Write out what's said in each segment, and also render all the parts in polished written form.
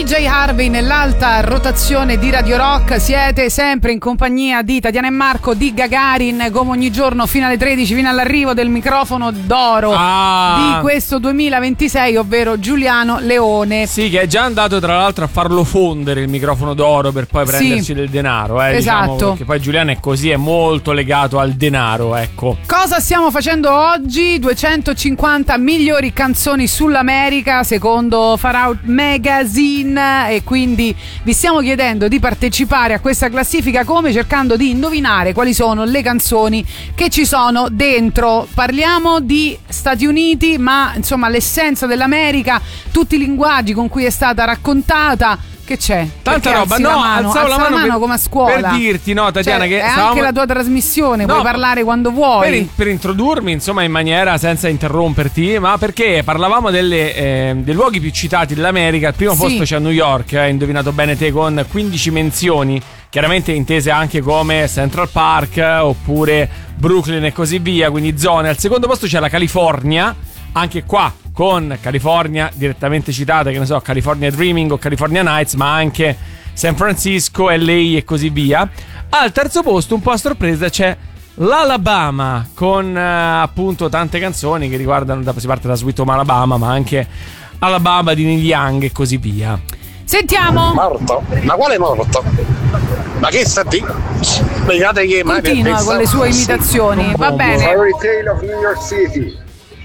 DJ Harvey nell'alta rotazione di Radio Rock. Siete sempre in compagnia di Tatiana e Marco, di Gagarin, come ogni giorno fino alle 13, fino all'arrivo del microfono d'oro di questo 2026, ovvero Giuliano Leone. Sì, che è già andato tra l'altro a farlo fondere il microfono d'oro per poi prenderci del denaro, esatto, diciamo, perché poi Giuliano è così, è molto legato al denaro, ecco. Cosa stiamo facendo oggi? 250 migliori canzoni sull'America secondo Far Out Magazine, e quindi vi stiamo chiedendo di partecipare a questa classifica come? Cercando di indovinare quali sono le canzoni che ci sono dentro. Parliamo di Stati Uniti, ma insomma l'essenza dell'America, tutti i linguaggi con cui è stata raccontata. Che c'è? Tanta roba, no, alzavo la mano come a scuola. Per dirti, no, Tatiana, cioè, che è anche la tua trasmissione, puoi parlare quando vuoi. Per introdurmi, insomma, in maniera senza interromperti, ma perché parlavamo dei luoghi più citati dell'America. Al primo posto c'è New York, hai indovinato bene te, con 15 menzioni, chiaramente intese anche come Central Park oppure Brooklyn e così via, quindi zone. Al secondo posto c'è la California, anche qua con California direttamente citata, che ne so, California Dreaming o California Nights, ma anche San Francisco, LA e così via. Al terzo posto, un po' a sorpresa, c'è l'Alabama, con appunto tante canzoni che riguardano, si parte da Sweet Home Alabama, ma anche Alabama di Neil Young e così via. Sentiamo. Morto? Ma quale morto? Ma che sta di? Spiegate che continua con le sue imitazioni. Va bene. Fairy Tale of New York City.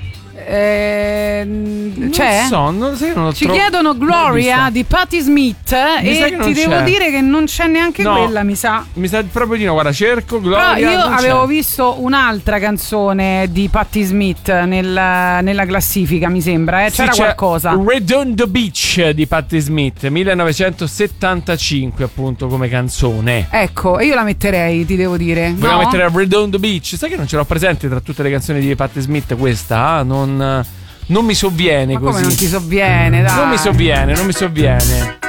C'è? Non so, ci chiedono Gloria di Patti Smith e ti devo dire che non c'è neanche quella, mi sa proprio di no. Guarda, cerco Gloria. Però io avevo visto un'altra canzone di Patti Smith nella classifica, mi sembra, c'era qualcosa. Redondo Beach di Patti Smith, 1975 appunto come canzone. Ecco, io la metterei, ti devo dire. Vogliamo mettere Redondo Beach? Sai che non ce l'ho presente tra tutte le canzoni di Patti Smith questa? Non mi sovviene. Ma così. Come non ti sovviene, dai? Non mi sovviene.